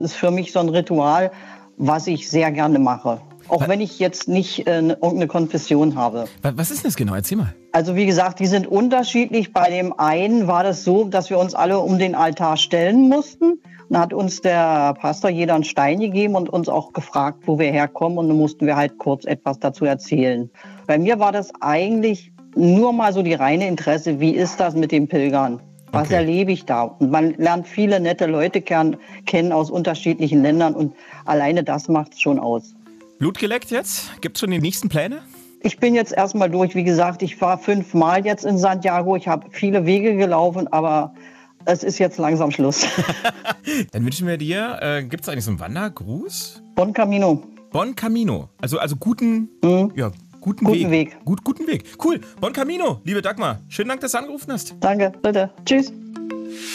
Das ist für mich so ein Ritual, was ich sehr gerne mache. Auch wenn ich jetzt nicht irgendeine Konfession habe. Was ist denn das genau? Erzähl mal. Also wie gesagt, die sind unterschiedlich. Bei dem einen war das so, dass wir uns alle um den Altar stellen mussten. Dann hat uns der Pastor jeder einen Stein gegeben und uns auch gefragt, wo wir herkommen. Und dann mussten wir halt kurz etwas dazu erzählen. Bei mir war das eigentlich nur mal so die reine Interesse, wie ist das mit dem Pilgern? Was erlebe ich da? Und man lernt viele nette Leute kennen aus unterschiedlichen Ländern und alleine das macht es schon aus. Blut geleckt jetzt? Gibt's schon die nächsten Pläne? Ich bin jetzt erstmal durch. Wie gesagt, ich war 5-mal jetzt in Santiago. Ich habe viele Wege gelaufen, aber es ist jetzt langsam Schluss. Dann wünschen wir dir, gibt es eigentlich so einen Wandergruß? Bon Camino. Bon Camino. Also guten, guten Weg. Guten Weg. Cool. Bon Camino, liebe Dagmar. Schönen Dank, dass du angerufen hast. Danke, bitte. Tschüss.